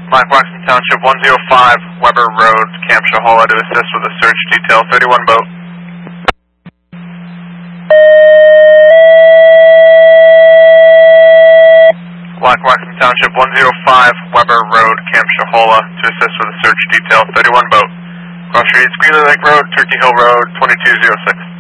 Waxman Township 105, Weber Road, Camp Shahola to assist with a search detail 31 boat. Waxman Township 105, Weber Road, Camp Shahola to assist with a search detail 31 boat. Cross Street, Greeley Lake Road, Turkey Hill Road, 2206.